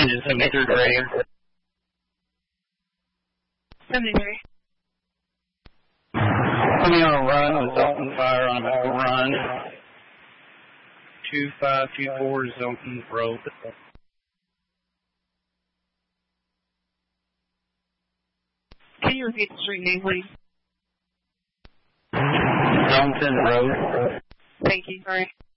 Engine 73 radio. 73. Coming on a run with Zoltan Fire on a run. 2524 Zoltan Road. Can you repeat the street name, please? Zoltan Road. Thank you. Sorry.